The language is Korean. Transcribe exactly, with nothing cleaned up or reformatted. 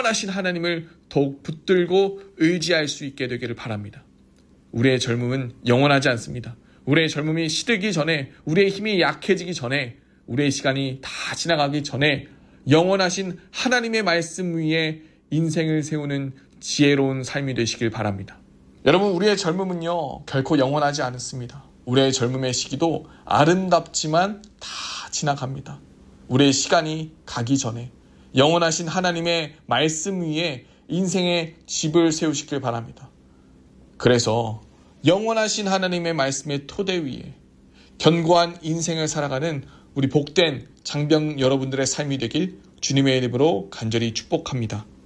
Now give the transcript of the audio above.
영원하신 하나님을 더욱 붙들고 의지할 수 있게 되기를 바랍니다. 우리의 젊음은 영원하지 않습니다. 우리의 젊음이 시들기 전에, 우리의 힘이 약해지기 전에, 우리의 시간이 다 지나가기 전에 영원하신 하나님의 말씀 위에 인생을 세우는 지혜로운 삶이 되시길 바랍니다. 여러분, 우리의 젊음은요 결코 영원하지 않습니다. 우리의 젊음의 시기도 아름답지만 다 지나갑니다. 우리의 시간이 가기 전에 영원하신 하나님의 말씀 위에 인생의 집을 세우시길 바랍니다. 그래서 영원하신 하나님의 말씀의 토대 위에 견고한 인생을 살아가는 우리 복된 장병 여러분들의 삶이 되길 주님의 이름으로 간절히 축복합니다.